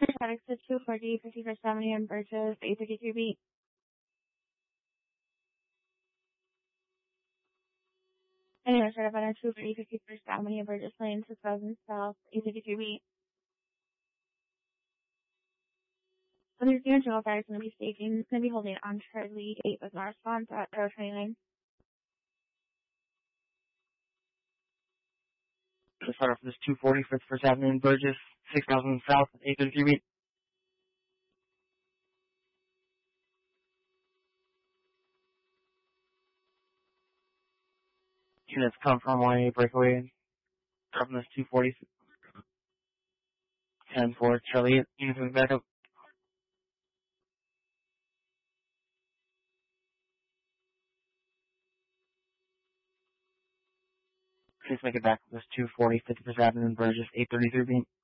Traffic to 240, 51st Avenue and Burgess, 853B. Anyway, start up on 240, 51st Avenue and Burgess Lane, 6000 South, 853B. So there's the original guy is going to be staking. It's going to be holding on Charlie 8 with no response at 029. To start off this 240 First Avenue in Burgess, 6000 South, 853B. Units come from 1A breakaway. Start from this 240, 10-4, Charlie 8. Units moving back up. Please make it back to this 240 51st Avenue in Burgess, 833B.